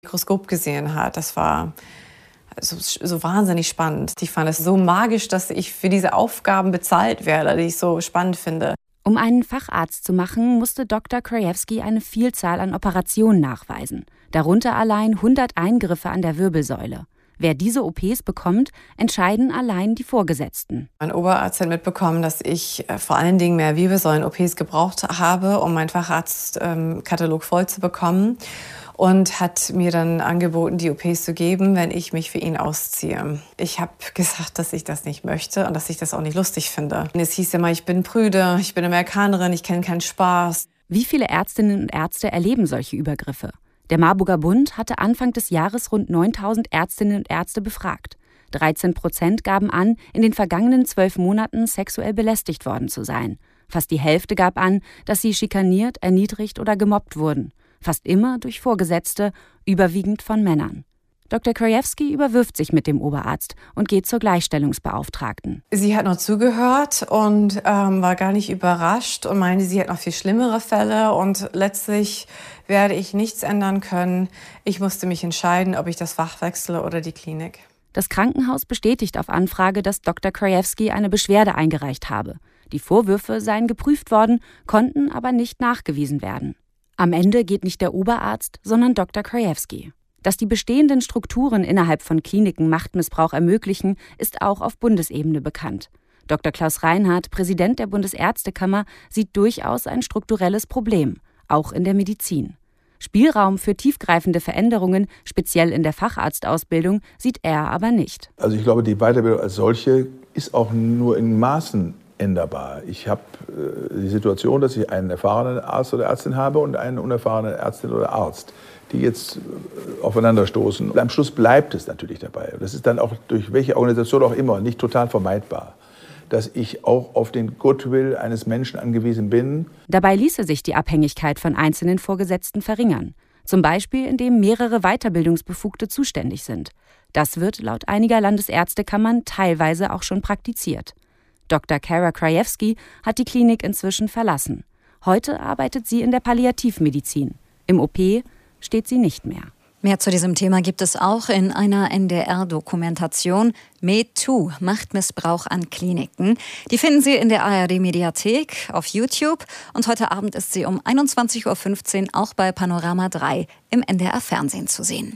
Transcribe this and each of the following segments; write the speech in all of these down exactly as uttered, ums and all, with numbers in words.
Mikroskop gesehen hat. Das war so, so wahnsinnig spannend. Ich fand es so magisch, dass ich für diese Aufgaben bezahlt werde, die ich so spannend finde. Um einen Facharzt zu machen, musste Doktor Krajewski eine Vielzahl an Operationen nachweisen. Darunter allein hundert Eingriffe an der Wirbelsäule. Wer diese O Ps bekommt, entscheiden allein die Vorgesetzten. Mein Oberarzt hat mitbekommen, dass ich äh, vor allen Dingen mehr Wirbelsäulen-O Ps gebraucht habe, um meinen Facharztkatalog ähm, voll zu bekommen. Und hat mir dann angeboten, die O Ps zu geben, wenn ich mich für ihn ausziehe. Ich habe gesagt, dass ich das nicht möchte und dass ich das auch nicht lustig finde. Und es hieß immer, ich bin prüde, ich bin Amerikanerin, ich kenne keinen Spaß. Wie viele Ärztinnen und Ärzte erleben solche Übergriffe? Der Marburger Bund hatte Anfang des Jahres rund neuntausend Ärztinnen und Ärzte befragt. dreizehn Prozent gaben an, in den vergangenen zwölf Monaten sexuell belästigt worden zu sein. Fast die Hälfte gab an, dass sie schikaniert, erniedrigt oder gemobbt wurden. Fast immer durch Vorgesetzte, überwiegend von Männern. Doktor Krajewski überwirft sich mit dem Oberarzt und geht zur Gleichstellungsbeauftragten. Sie hat noch zugehört und ähm, war gar nicht überrascht und meinte, sie hat noch viel schlimmere Fälle und letztlich werde ich nichts ändern können. Ich musste mich entscheiden, ob ich das Fach wechsle oder die Klinik. Das Krankenhaus bestätigt auf Anfrage, dass Doktor Krajewski eine Beschwerde eingereicht habe. Die Vorwürfe seien geprüft worden, konnten aber nicht nachgewiesen werden. Am Ende geht nicht der Oberarzt, sondern Doktor Krajewski. Dass die bestehenden Strukturen innerhalb von Kliniken Machtmissbrauch ermöglichen, ist auch auf Bundesebene bekannt. Doktor Klaus Reinhardt, Präsident der Bundesärztekammer, sieht durchaus ein strukturelles Problem, auch in der Medizin. Spielraum für tiefgreifende Veränderungen, speziell in der Facharztausbildung, sieht er aber nicht. Also ich glaube, die Weiterbildung als solche ist auch nur in Maßen änderbar. Ich habe äh, die Situation, dass ich einen erfahrenen Arzt oder Ärztin habe und einen unerfahrenen Ärztin oder Arzt, die jetzt äh, aufeinanderstoßen. Und am Schluss bleibt es natürlich dabei. Das ist dann auch durch welche Organisation auch immer nicht total vermeidbar, dass ich auch auf den Goodwill eines Menschen angewiesen bin. Dabei ließe sich die Abhängigkeit von einzelnen Vorgesetzten verringern. Zum Beispiel, indem mehrere Weiterbildungsbefugte zuständig sind. Das wird laut einiger Landesärztekammern teilweise auch schon praktiziert. Doktor Kara Krajewski hat die Klinik inzwischen verlassen. Heute arbeitet sie in der Palliativmedizin. Im O P steht sie nicht mehr. Mehr zu diesem Thema gibt es auch in einer N D R-Dokumentation MeToo, Machtmissbrauch an Kliniken. Die finden Sie in der A R D-Mediathek auf YouTube. Und heute Abend ist sie um einundzwanzig Uhr fünfzehn auch bei Panorama drei im N D R-Fernsehen zu sehen.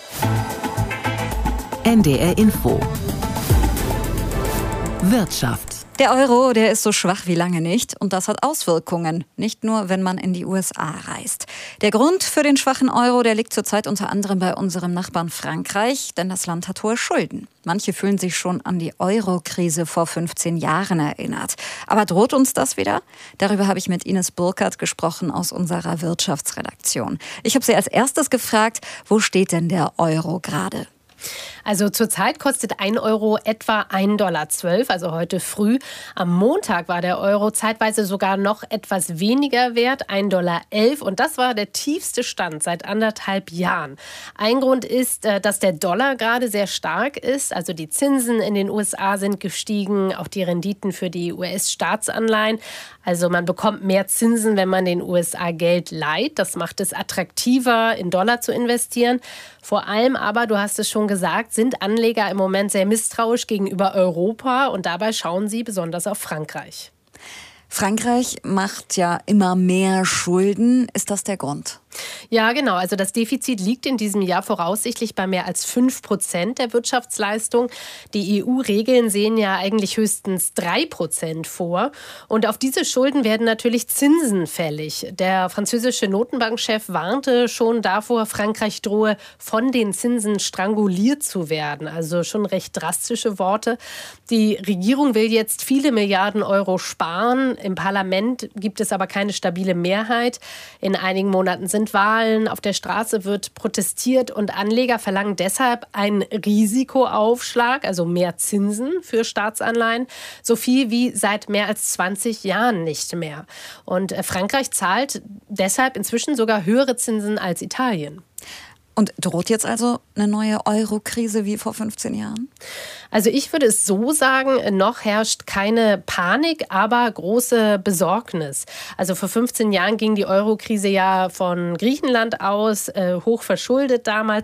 N D R Info Wirtschaft. Der Euro, der ist so schwach wie lange nicht und das hat Auswirkungen, nicht nur, wenn man in die U S A reist. Der Grund für den schwachen Euro, der liegt zurzeit unter anderem bei unserem Nachbarn Frankreich, denn das Land hat hohe Schulden. Manche fühlen sich schon an die Euro-Krise vor fünfzehn Jahren erinnert. Aber droht uns das wieder? Darüber habe ich mit Ines Burkhardt gesprochen aus unserer Wirtschaftsredaktion. Ich habe sie als erstes gefragt, wo steht denn der Euro gerade? Also zurzeit kostet ein Euro etwa ein Komma zwölf Dollar, also heute früh. Am Montag war der Euro zeitweise sogar noch etwas weniger wert, ein Komma elf Dollar. Und das war der tiefste Stand seit anderthalb Jahren. Ein Grund ist, dass der Dollar gerade sehr stark ist. Also die Zinsen in den U S A sind gestiegen, auch die Renditen für die U S-Staatsanleihen. Also man bekommt mehr Zinsen, wenn man den U S A Geld leiht. Das macht es attraktiver, in Dollar zu investieren. Vor allem aber, du hast es schon gesagt, sind Anleger im Moment sehr misstrauisch gegenüber Europa und dabei schauen sie besonders auf Frankreich. Frankreich macht ja immer mehr Schulden. Ist das der Grund? Ja, genau. Also das Defizit liegt in diesem Jahr voraussichtlich bei mehr als fünf Prozent der Wirtschaftsleistung. Die E U-Regeln sehen ja eigentlich höchstens drei Prozent vor. Und auf diese Schulden werden natürlich Zinsen fällig. Der französische Notenbankchef warnte schon davor, Frankreich drohe von den Zinsen stranguliert zu werden. Also schon recht drastische Worte. Die Regierung will jetzt viele Milliarden Euro sparen. Im Parlament gibt es aber keine stabile Mehrheit. In einigen Monaten sind Wahlen, auf der Straße wird protestiert und Anleger verlangen deshalb einen Risikoaufschlag, also mehr Zinsen für Staatsanleihen, so viel wie seit mehr als zwanzig Jahren nicht mehr. Und Frankreich zahlt deshalb inzwischen sogar höhere Zinsen als Italien. Und droht jetzt also eine neue Euro-Krise wie vor fünfzehn Jahren? Also ich würde es so sagen, noch herrscht keine Panik, aber große Besorgnis. Also vor fünfzehn Jahren ging die Euro-Krise ja von Griechenland aus, äh, hoch verschuldet damals.